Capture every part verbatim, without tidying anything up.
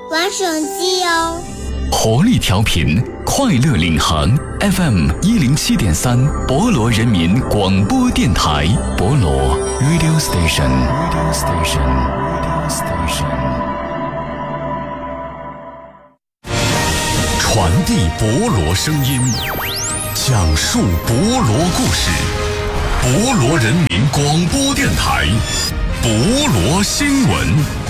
玩手机哦。 活力调频，快乐领航 F M 一零七点三，博罗人民广播电台，博罗 Radio Station Radio Station Radio Station， 传递博罗声音，讲述博罗故事，博罗人民广播电台，博罗新闻。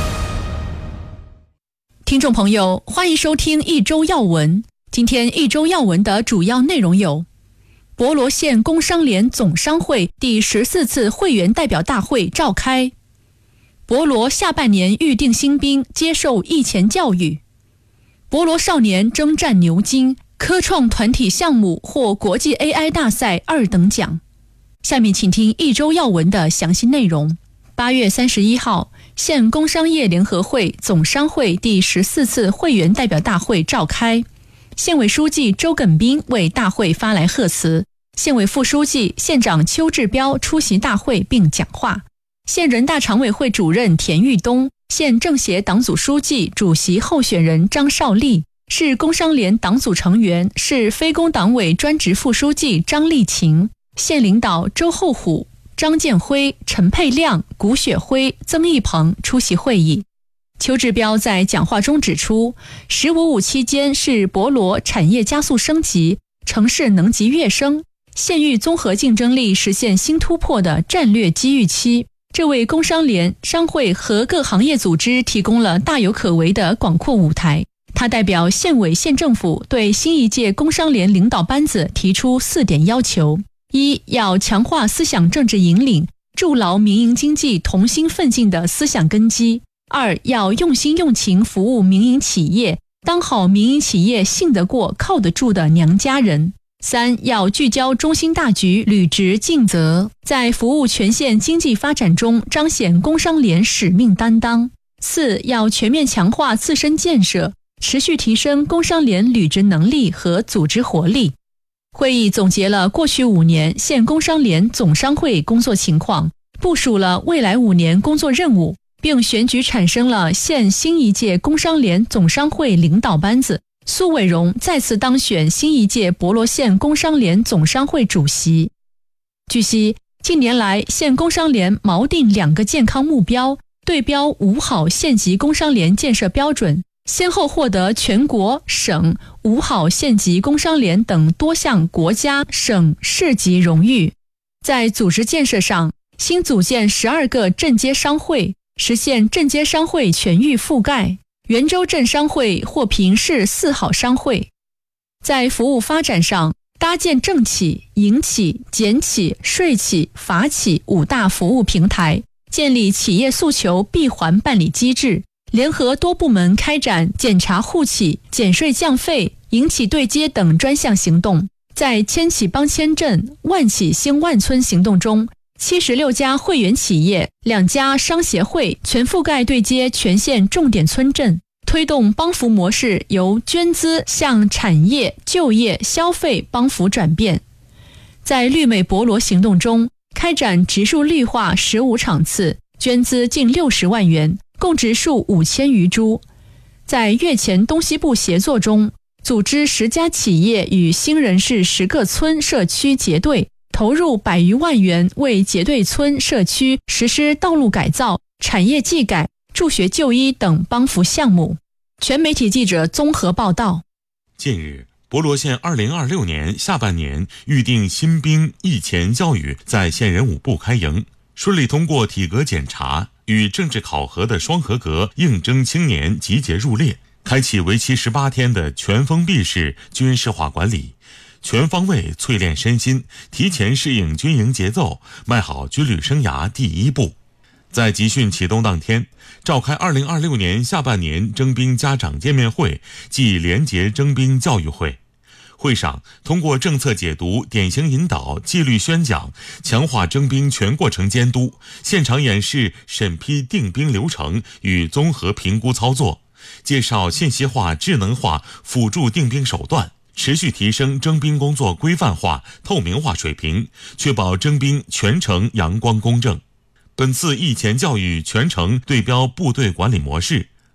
听众朋友，欢迎收听一周要闻。今天一周要闻的主要内容有：博罗县工商联总商会第十四次会员代表大会召开；博罗下半年预定新兵接受役前教育；博罗少年征战牛津，科创团体项目获国际 A I 大赛二等奖。下面请听一周要闻的详细内容。八月三十一号，县工商业联合会总商会第十四次会员代表大会召开，县委书记周耿斌为大会发来贺词，县委副书记、县长邱志标出席大会并讲话，县人大常委会主任田玉东、县政协党组书记、主席候选人张少丽、市工商联党组成员、市非工党委专职副书记张丽琴、县领导周厚虎、张建辉、陈佩亮、古雪辉、曾义鹏出席会议。邱志标在讲话中指出，十五五期间是博罗产业加速升级、城市能级跃升、县域综合竞争力实现新突破的战略机遇期，这为工商联、商会和各行业组织提供了大有可为的广阔舞台。他代表县委县政府对新一届工商联领导班子提出四点要求：一、要强化思想政治引领，筑牢民营经济同心奋进的思想根基；二、要用心用情服务民营企业，当好民营企业信得过、靠得住的娘家人；三、要聚焦中心大局，履职尽责，在服务全县经济发展中彰显工商联使命担当；四、要全面强化自身建设，持续提升工商联履职能力和组织活力。会议总结了过去五年县工商联总商会工作情况，部署了未来五年工作任务，并选举产生了县新一届工商联总商会领导班子。苏伟荣再次当选新一届博罗县工商联总商会主席。据悉，近年来县工商联锚定两个健康目标，对标五好县级工商联建设标准，先后获得全国、省、五好县级工商联等多项国家、省、市级荣誉。在组织建设上，新组建十二个镇街商会，实现镇街商会全域覆盖。元州镇商会获评市四好商会。在服务发展上，搭建政企、营企、检企、税企、法企五大服务平台，建立企业诉求闭环办理机制，联合多部门开展检查户企、减税降费、营企对接等专项行动。在千企帮千镇、万企兴万村行动中，七十六家会员企业、两家商协会全覆盖对接全县重点村镇，推动帮扶模式由捐资向产业、就业、消费帮扶转变。在绿美博罗行动中，开展植树绿化十五场次，捐资近六十万元，共植树五千余株。在月前东西部协作中，组织十家企业与新人市十个村社区结对，投入百余万元为结对村社区实施道路改造、产业技改、助学就医等帮扶项目。全媒体记者综合报道。 近日，博罗县二零二六年下半年预定新兵役前教育在县人武部开营，顺利通过体格检查与政治考核的双合格应征青年集结入列，开启为期十八天的全封闭式军事化管理，全方位淬炼身心，提前适应军营节奏，迈好军旅生涯第一步。在集训启动当天，召开二零二六年下半年征兵家长见面会暨联结征兵教育会。会上通过政策解读、典型引导、纪律宣讲，强化征兵全过程监督，现场演示审批定兵流程与综合评估操作，介绍信息化、智能化辅助定兵手段，持续提升征兵工作规范化、透明化水平，确保征兵全程阳光公正。本次役前教育全程对标部队管理模式，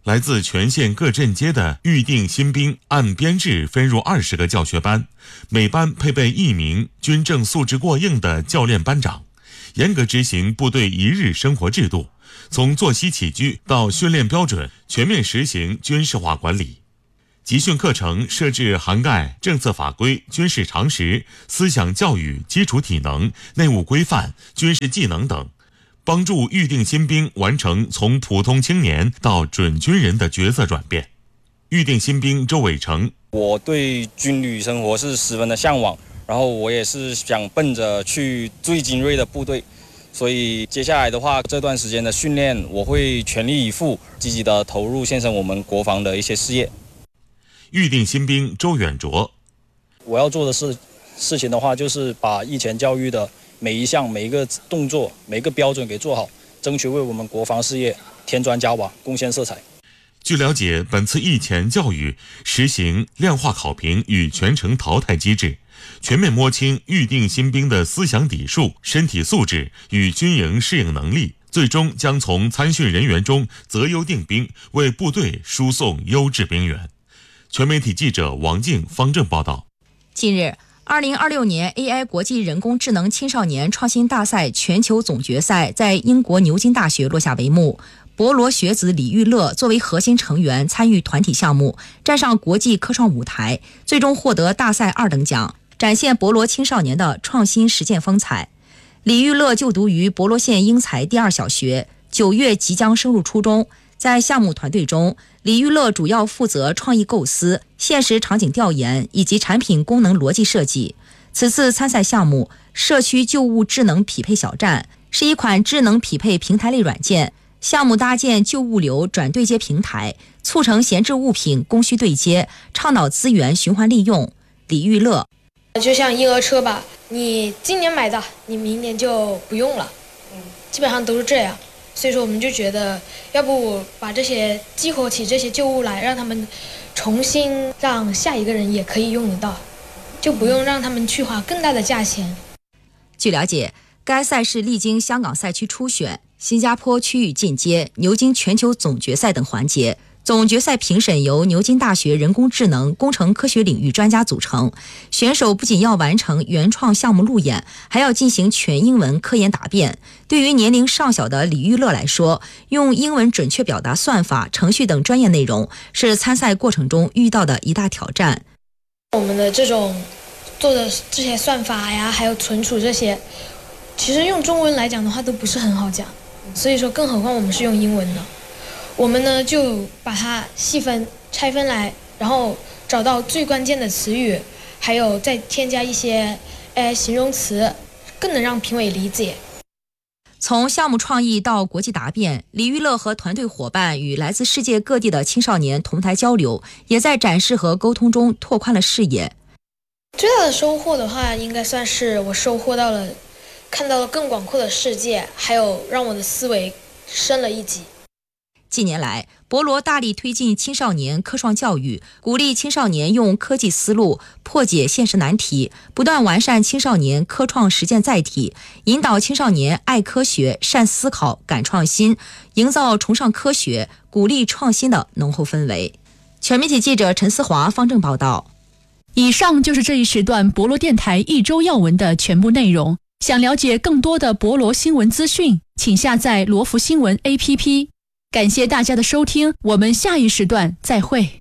来自全县各镇街的预定新兵按编制分入二十个教学班，每班配备一名军政素质过硬的教练班长，严格执行部队一日生活制度，从作息起居到训练标准全面实行军事化管理。集训课程设置涵盖政策法规、军事常识、思想教育、基础体能、内务规范、军事技能等，帮助预定新兵完成从普通青年到准军人的角色转变。预定新兵周伟成， 我对军旅生活是十分的向往，然后我也是想奔着去最精锐的部队，所以接下来的话，这段时间的训练我会全力以赴，积极的投入献身我们国防的一些事业。 预定新兵周远卓， 我要做的事事情的话，就是把役前教育的每一项、每一个动作、每一个标准给做好，争取为我们国防事业添砖加瓦，贡献色彩。 据了解，本次役前教育实行量化考评与全程淘汰机制，全面摸清预定新兵的思想底数、身体素质与军营适应能力，最终将从参训人员中择优定兵，为部队输送优质兵员。全媒体记者王静、方正报道。 近日，二零二六年 A I 国际人工智能青少年创新大赛全球总决赛在英国牛津大学落下帷幕。博罗学子李玉乐作为核心成员参与团体项目，站上国际科创舞台，最终获得大赛二等奖，展现博罗青少年的创新实践风采。李玉乐就读于博罗县英才第二小学，九月即将升入初中。在项目团队中，李玉乐主要负责创意构思、现实场景调研以及产品功能逻辑设计。此次参赛项目社区旧物智能匹配小站是一款智能匹配平台类软件，项目搭建旧物流转对接平台，促成闲置物品供需对接，倡导资源循环利用。李玉乐， 就像婴儿车吧，你今年买的，你明年就不用了，基本上都是这样。所以说我们就觉得要不把这些激活起这些旧物来，让他们重新让下一个人也可以用得到，就不用让他们去花更大的价钱。 据了解，该赛事历经香港赛区初选、新加坡区域进阶、牛津全球总决赛等环节。总决赛评审由牛津大学人工智能工程科学领域专家组成，选手不仅要完成原创项目路演，还要进行全英文科研答辩。对于年龄尚小的李玉乐来说，用英文准确表达算法、程序等专业内容是参赛过程中遇到的一大挑战。 我们的这种做的这些算法呀，还有存储这些，其实用中文来讲的话都不是很好讲，所以说更何况我们是用英文的。我们呢就把它细分拆分来，然后找到最关键的词语，还有再添加一些呃形容词，更能让评委理解。 从项目创意到国际答辩，李玉乐和团队伙伴与来自世界各地的青少年同台交流，也在展示和沟通中拓宽了视野。 最大的收获的话，应该算是我收获到了看到了更广阔的世界，还有让我的思维升了一级。 近年来，博罗大力推进青少年科创教育，鼓励青少年用科技思路破解现实难题，不断完善青少年科创实践载体，引导青少年爱科学、善思考、敢创新，营造崇尚科学、鼓励创新的浓厚氛围。全媒体记者陈思华、方正报道。 以上就是这一时段博罗电台一周要闻的全部内容。想了解更多的博罗新闻资讯，请下载罗福新闻 A P P。感谢大家的收听，我们下一时段再会。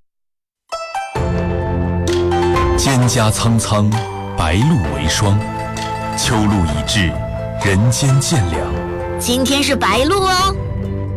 蒹葭苍苍，白露为霜，秋露已至，人间渐凉。 今天是白露哦。